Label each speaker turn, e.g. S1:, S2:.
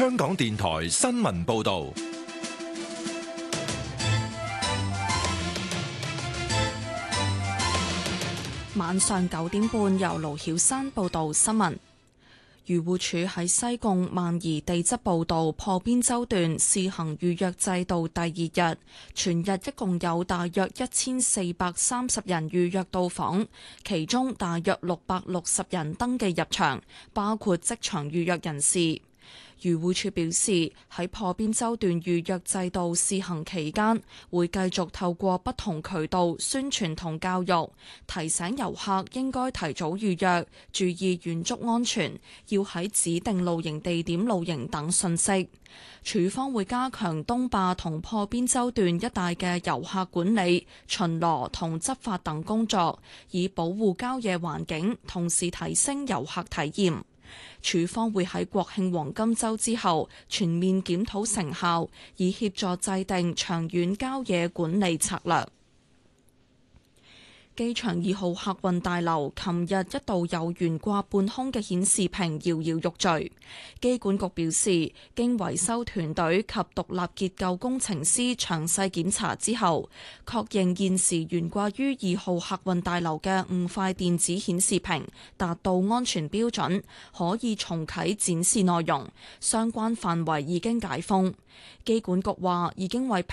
S1: 香港電台新聞報道。
S2: 晚上9點半，由盧曉珊報道新聞。漁護署喺西貢萬宜地質步道破邊洲段試行預約制度第2日，全日一共有大約1430人預約到訪，其中大約660人登記入場，包括即場預約人士。漁護署表示，喺破邊洲段預約制度試行期間，會繼續透過不同渠道宣傳同教育，提醒遊客應該提早預約，注意遠足安全，要喺指定露營地點露營等信息。署方會加強東壩同破邊洲段一帶嘅遊客管理、巡邏同執法等工作，以保護郊野環境，同時提升遊客體驗。署方會喺國慶黃金週之後全面檢討成效，以協助制定長遠郊野管理策略。機場2號客運大樓琴日一度有懸掛半空嘅顯示屏搖搖欲墜，機管局表示，經維修團隊及獨立結構工程師詳細檢查之後，確認現時懸掛於2號客運大樓嘅5塊電子顯示屏達到安全標準，可以重啟展示內容，相關範圍已經解封。機管局話已經為